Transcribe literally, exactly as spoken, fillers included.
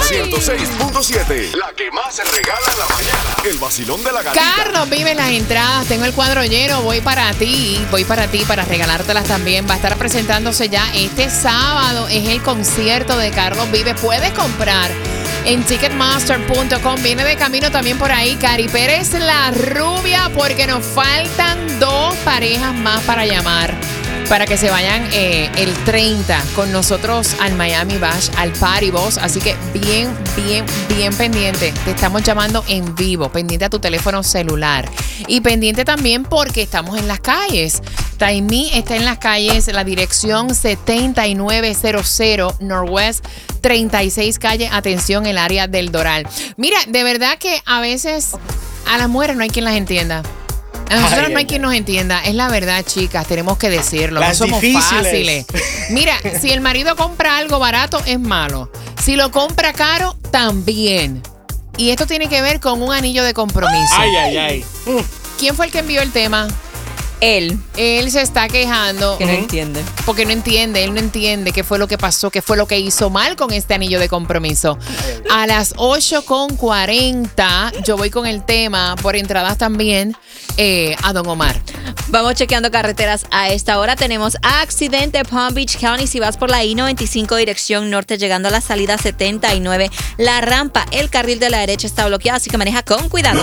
ciento seis punto siete. La que más se regala en la mañana. El vacilón de la gatita. Carlos Vives las entradas. Tengo el cuadro lleno. Voy para ti. Voy para ti para regalártelas también. Va a estar presentándose ya este sábado. Es el concierto de Carlos Vives. Puedes comprar en ticketmaster punto com. Viene de camino también por ahí Cari Pérez la rubia, porque nos faltan dos parejas más para llamar, para que se vayan eh, el treinta con nosotros al Miami Bash, al Party Boss. Así que bien, bien, bien pendiente. Te estamos llamando en vivo, pendiente a tu teléfono celular. Y pendiente también porque estamos en las calles. Taimí está en las calles, la dirección setenta y nueve cero cero Northwest treinta y seis calle, atención, el área del Doral. Mira, de verdad que a veces a las mujeres no hay quien las entienda. A nosotros ay, no hay ay, quien ay. nos entienda. Es la verdad, chicas, tenemos que decirlo. Las no somos difíciles. Fáciles. Mira, si el marido compra algo barato, es malo. Si lo compra caro, también. Y esto tiene que ver con un anillo de compromiso. Ay, ay, ay. Uh. ¿Quién fue el que envió el tema? Él. Él se está quejando. Que no uh-huh. entiende. Porque no entiende, él no entiende qué fue lo que pasó, qué fue lo que hizo mal con este anillo de compromiso. A las ocho con cuarenta yo voy con el tema, por entradas también, eh, a Don Omar. Vamos chequeando carreteras. A esta hora tenemos accidente Palm Beach County. Si vas por la I noventa y cinco dirección norte, llegando a la salida setenta y nueve, la rampa, el carril de la derecha está bloqueado, así que maneja con cuidado.